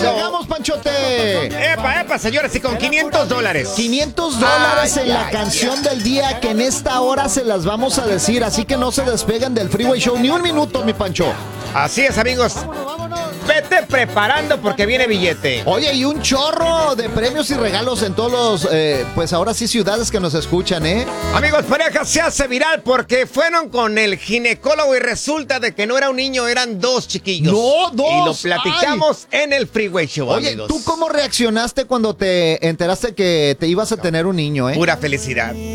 dejamos, Panchote? Epa, señores, y con $500. $500 en la canción del día que en esta hora se las vamos a decir, así que no se despeguen del Freeway Show ni un minuto, mi Pancho. Así es, amigos. Vete preparando porque viene billete. Oye, y un chorro de premios y regalos en todos los, pues ahora sí, ciudades que nos escuchan, ¿eh? Amigos, pareja se hace viral porque fueron con el ginecólogo y resulta de que no era un niño, eran dos chiquillos. ¡No, dos! Y lo platicamos en el Freeway Show, Oye, amigos. ¿tú cómo reaccionaste cuando te enteraste que te ibas a tener un niño, eh? Pura felicidad.